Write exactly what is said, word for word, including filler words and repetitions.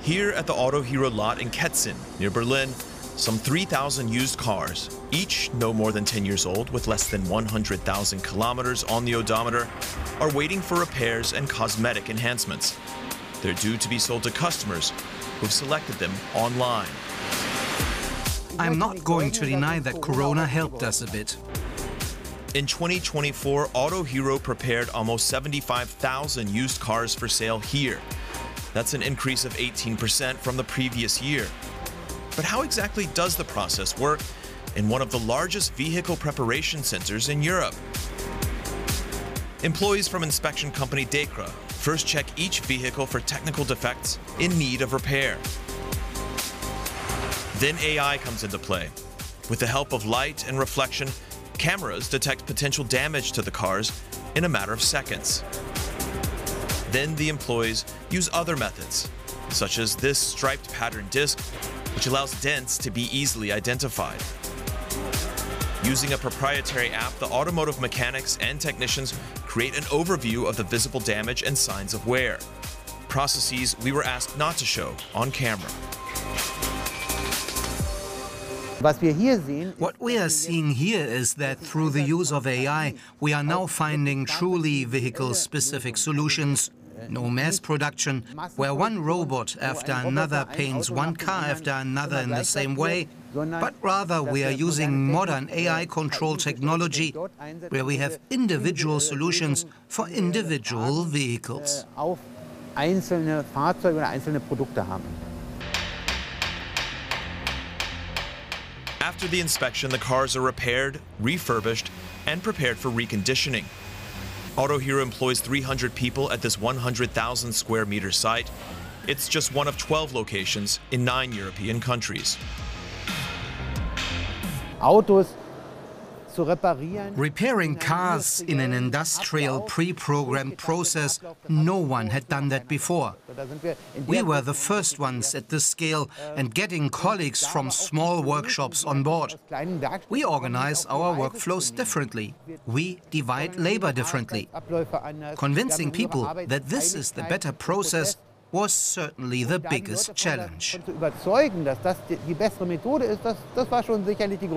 Here at the Autohero lot in Ketzin, near Berlin, some three thousand used cars, each no more than ten years old with less than one hundred thousand kilometers on the odometer, are waiting for repairs and cosmetic enhancements. They're due to be sold to customers who've selected them online. I'm not going to deny that Corona helped us a bit. In twenty twenty-four, Autohero prepared almost seventy-five thousand used cars for sale here. That's an increase of eighteen percent from the previous year. But how exactly does the process work in one of the largest vehicle preparation centers in Europe? Employees from inspection company DEKRA first check each vehicle for technical defects in need of repair. Then A I comes into play. With the help of light and reflection, cameras detect potential damage to the cars in a matter of seconds. Then the employees use other methods, such as this striped pattern disc, which allows dents to be easily identified. Using a proprietary app, the automotive mechanics and technicians create an overview of the visible damage and signs of wear, processes we were asked not to show on camera. What we are seeing here is that through the use of A I, we are now finding truly vehicle-specific solutions. No mass production, where one robot after another paints one car after another in the same way, but rather we are using modern A I-controlled technology, where we have individual solutions for individual vehicles. After the inspection, the cars are repaired, refurbished, and prepared for reconditioning. Autohero employs three hundred people at this one hundred thousand square meter site. It's just one of twelve locations in nine European countries. Repairing cars in an industrial pre-programmed process, no one had done that before. We were the first ones at this scale and getting colleagues from small workshops on board. We organize our workflows differently. We divide labor differently. Convincing people that this is the better process was certainly the biggest challenge.